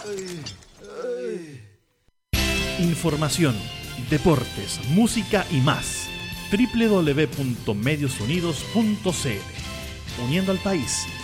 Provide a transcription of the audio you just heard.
Información, deportes, música y más. www.mediosunidos.cl. Uniendo al país